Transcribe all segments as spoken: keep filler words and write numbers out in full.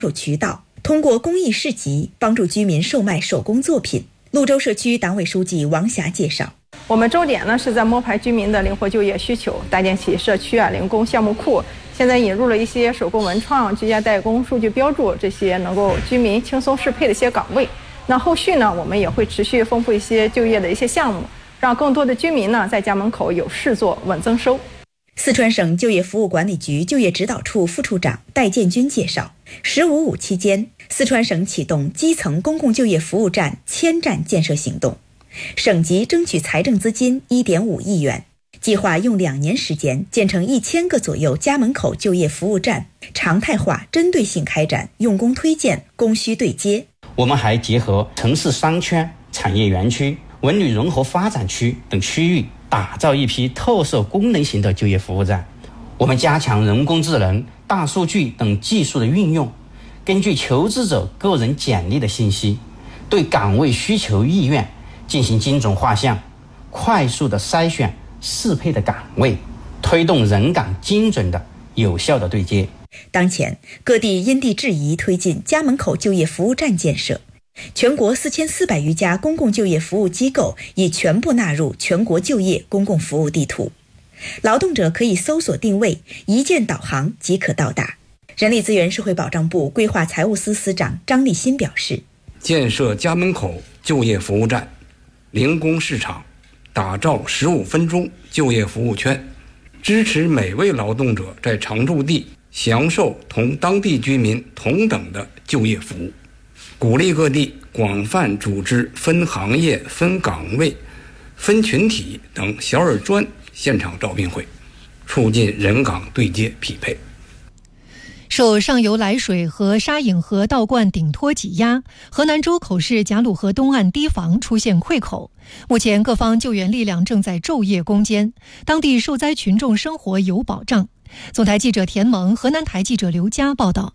渠道，通过公益市集帮助居民售卖手工作品。潞州社区党委书记王霞介绍， 我们重点呢是在摸排居民的灵活就业需求，搭建起社区啊零工项目库。现在引入了一些手工文创、居家代工、数据标注这些能够居民轻松适配的一些岗位。那后续呢，我们也会持续丰富一些就业的一些项目，让更多的居民呢在家门口有事做、稳增收。 四川省就业服务管理局就业指导处副处长戴建军介绍，十五五期间，四川省启动基层公共就业服务站千站建设行动，省级争取财政资金 一点五亿元。计划用两年时间建成一千个左右家门口就业服务站，常态化、针对性开展用工推荐、供需对接。 我们还结合城市商圈、产业园区、文旅融合发展区等区域，打造一批特色功能型的就业服务站。我们加强人工智能、大数据等技术的运用，根据求职者个人简历的信息，对岗位需求意愿进行精准画像，快速的筛选适配的岗位，推动人岗精准的有效的对接。 当前各地因地制宜推进家门口就业服务站建设，全国四千四百余家公共就业服务机构已全部纳入全国就业公共服务地图，劳动者可以搜索定位，一键导航即可到达。人力资源社会保障部规划财务司司长张立新表示， 建设家门口就业服务站、零工市场，打造十五分钟就业服务圈，支持每位劳动者在常住地享受同当地居民同等的就业服务，鼓励各地广泛组织分行业、分岗位、分群体等小而专现场招聘会，促进人岗对接匹配。 受上游来水和沙引河倒灌顶托挤压，河南周口市贾鲁河东岸堤防出现溃口，目前各方救援力量正在昼夜攻坚，当地受灾群众生活有保障。总台记者田萌、河南台记者刘佳报道。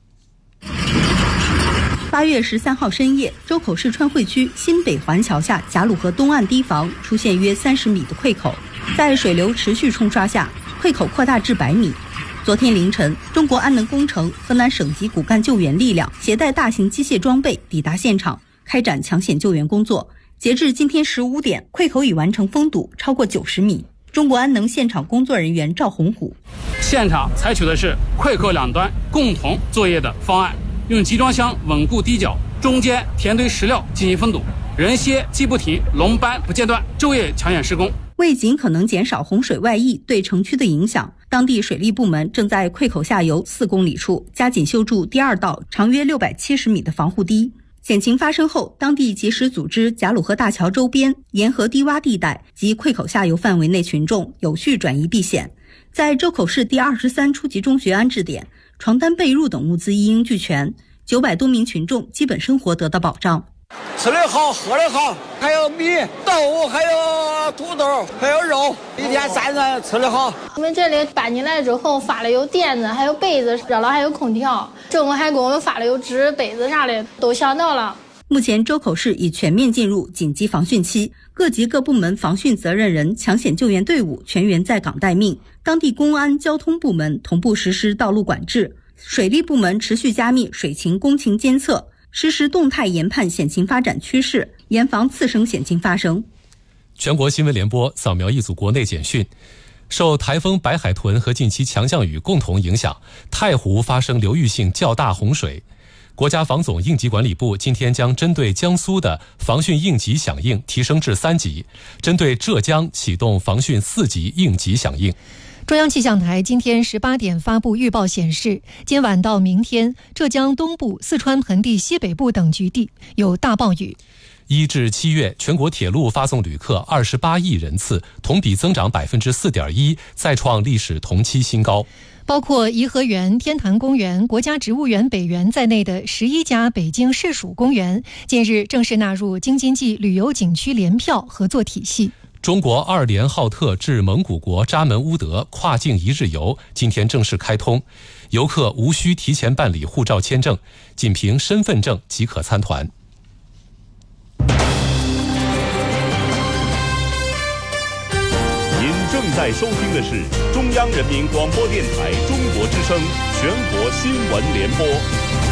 八月十三号深夜，周口市川汇区新北环桥下贾鲁河东岸堤防出现约三十米的溃口，在水流持续冲刷下，溃口扩大至百米。昨天凌晨，中国安能工程、河南省级骨干救援力量携带大型机械装备抵达现场，开展抢险救援工作。截至今天十五点，溃口已完成封堵超过九十米。中国安能现场工作人员赵洪虎， 现场采取的是溃口两端共同作业的方案，用集装箱稳固堤角，中间填堆石料进行封堵，人歇机不停，龙班不间断，昼夜抢险施工。 为尽可能减少洪水外溢对城区的影响，当地水利部门正在溃口下游四公里处加紧修筑第二道长约六百七十米的防护堤。险情发生后，当地及时组织贾鲁河大桥周边沿河低洼地带及溃口下游范围内群众有序转移避险。在周口市第二十三初级中学安置点，床单被褥等物资一应俱全，九百多名群众基本生活得到保障。 吃的好，喝的好，还有米、豆，还有土豆，还有肉，一天三餐吃的好。 我们这里搬进来之后发了有垫子，还有被子，热了还有空调，政府还给我们发了有纸、被子啥的，都想到了。 目前周口市已全面进入紧急防汛期，各级各部门防汛责任人、抢险救援队伍全员在岗待命，当地公安、交通部门同步实施道路管制，水利部门持续加密水情、工情监测，实时动态研判险情发展趋势，严防次生险情发生。 全国新闻联播扫描一组国内简讯。受台风白海豚和近期强降雨共同影响，太湖发生流域性较大洪水。国家防总应急管理部今天将针对江苏的防汛应急响应提升至三级，针对浙江启动防汛四级应急响应。 中央气象台今天十八点发布预报显示，今晚到明天，浙江东部、四川盆地西北部等局地有大暴雨。 一至七月，全国铁路发送旅客二十八亿人次，同比增长百分之四点一，再创历史同期新高。 包括颐和园、天坛公园、国家植物园北园在内的十一家北京市属公园，近日正式纳入京津冀旅游景区联票合作体系。 中国二连浩特至蒙古国扎门乌德跨境一日游今天正式开通，游客无需提前办理护照签证，仅凭身份证即可参团。 您正在收听的是中央人民广播电台中国之声全国新闻联播。